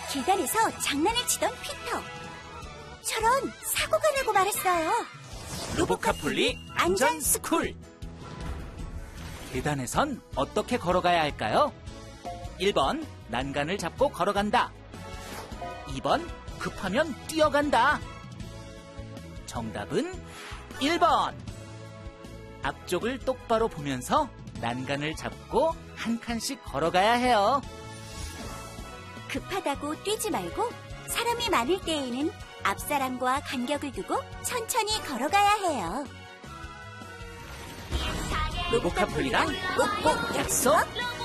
계단에서 장난을 치던 피터. 저런 사고가 나고 말았어요. 로보카폴리 안전스쿨. 계단에선 어떻게 걸어가야 할까요? 1번 난간을 잡고 걸어간다. 2번 급하면 뛰어간다. 정답은 1번. 앞쪽을 똑바로 보면서 난간을 잡고 한 칸씩 걸어가야 해요. 급하다고 뛰지 말고 사람이 많을 때에는 앞사람과 간격을 두고 천천히 걸어가야 해요. 로보카폴리랑 꼭꼭 약속!